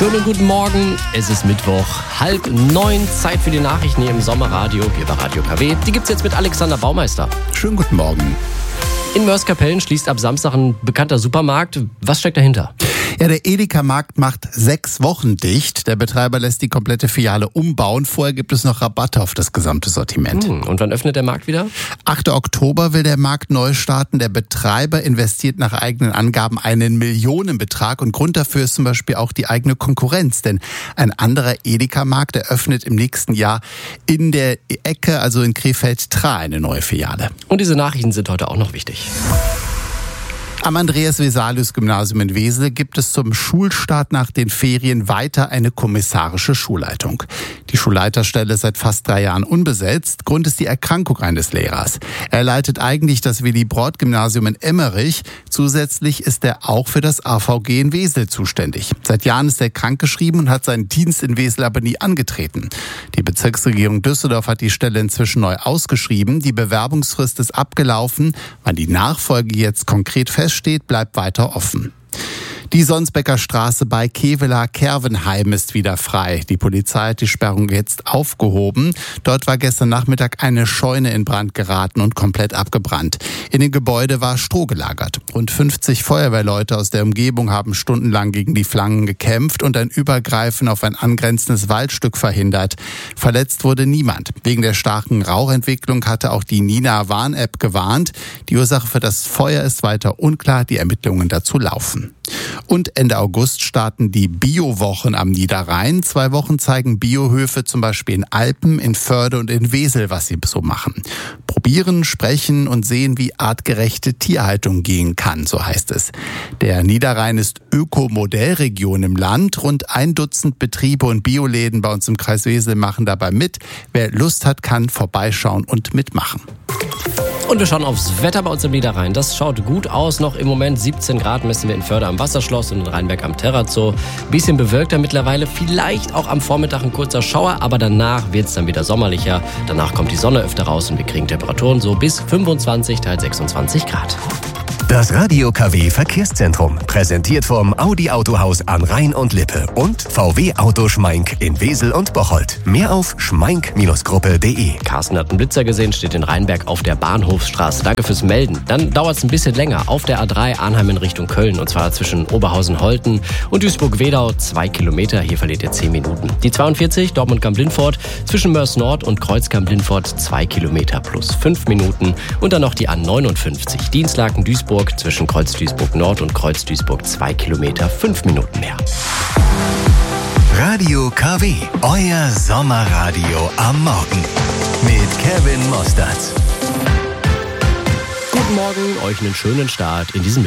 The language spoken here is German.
Schönen guten Morgen, es ist Mittwoch, 8:30, Zeit für die Nachrichten hier im Sommerradio, hier bei Radio KW. Die gibt's jetzt mit Alexander Baumeister. Schönen guten Morgen. In Mörs-Kapellen schließt ab Samstag ein bekannter Supermarkt. Was steckt dahinter? Ja, der Edeka-Markt macht 6 Wochen dicht. Der Betreiber lässt die komplette Filiale umbauen. Vorher gibt es noch Rabatte auf das gesamte Sortiment. Und wann öffnet der Markt wieder? 8. Oktober will der Markt neu starten. Der Betreiber investiert nach eigenen Angaben einen Millionenbetrag. Und Grund dafür ist zum Beispiel auch die eigene Konkurrenz. Denn ein anderer Edeka-Markt eröffnet im nächsten Jahr in der Ecke, also in Krefeld-Traer, eine neue Filiale. Und diese Nachrichten sind heute auch noch wichtig. Am Andreas-Vesalius-Gymnasium in Wesel gibt es zum Schulstart nach den Ferien weiter eine kommissarische Schulleitung. Die Schulleiterstelle ist seit fast 3 Jahren unbesetzt. Grund ist die Erkrankung eines Lehrers. Er leitet eigentlich das Willy-Brandt-Gymnasium in Emmerich. Zusätzlich ist er auch für das AVG in Wesel zuständig. Seit Jahren ist er krankgeschrieben und hat seinen Dienst in Wesel aber nie angetreten. Die Bezirksregierung Düsseldorf hat die Stelle inzwischen neu ausgeschrieben. Die Bewerbungsfrist ist abgelaufen. Wann die Nachfolge jetzt konkret feststeht, bleibt weiter offen. Die Sonsbecker Straße bei Kevela-Kervenheim ist wieder frei. Die Polizei hat die Sperrung jetzt aufgehoben. Dort war gestern Nachmittag eine Scheune in Brand geraten und komplett abgebrannt. In dem Gebäude war Stroh gelagert. Rund 50 Feuerwehrleute aus der Umgebung haben stundenlang gegen die Flammen gekämpft und ein Übergreifen auf ein angrenzendes Waldstück verhindert. Verletzt wurde niemand. Wegen der starken Rauchentwicklung hatte auch die Nina-Warn-App gewarnt. Die Ursache für das Feuer ist weiter unklar. Die Ermittlungen dazu laufen. Und Ende August starten die Bio-Wochen am Niederrhein. 2 Wochen zeigen Biohöfe zum Beispiel in Alpen, in Förde und in Wesel, was sie so machen. Probieren, sprechen und sehen, wie artgerechte Tierhaltung gehen kann, so heißt es. Der Niederrhein ist Ökomodellregion im Land. Rund 1 Dutzend Betriebe und Bioläden bei uns im Kreis Wesel machen dabei mit. Wer Lust hat, kann vorbeischauen und mitmachen. Und wir schauen aufs Wetter bei uns im Niederrhein. Das schaut gut aus. Noch im Moment 17 Grad messen wir in Förde am Wasserschloss und in Rheinberg am Terrazzo. Bisschen bewölkter mittlerweile, vielleicht auch am Vormittag ein kurzer Schauer, aber danach wird es dann wieder sommerlicher. Danach kommt die Sonne öfter raus und wir kriegen Temperaturen so bis 25, teils 26 Grad. Das Radio KW Verkehrszentrum, präsentiert vom Audi Autohaus an Rhein und Lippe und VW Auto Schmeink in Wesel und Bocholt. Mehr auf schmeink-gruppe.de. Carsten hat einen Blitzer gesehen, steht in Rheinberg auf der Bahnhofsstraße. Danke fürs Melden. Dann dauert es ein bisschen länger auf der A3 Arnheim in Richtung Köln, und zwar zwischen Oberhausen-Holten und Duisburg-Wedau 2 Kilometer. Hier verliert ihr 10 Minuten. Die 42 Dortmund-Gamm-Lindfort zwischen Mörs-Nord und Kreuzgamm-Lindfort 2 Kilometer plus 5 Minuten. Und dann noch die A59 Dienstlaken-Duisburg zwischen Kreuz-Duisburg-Nord und Kreuz-Duisburg 2 Kilometer, 5 Minuten mehr. Radio KW, euer Sommerradio am Morgen mit Kevin Mostert. Guten Morgen, euch einen schönen Start in diesem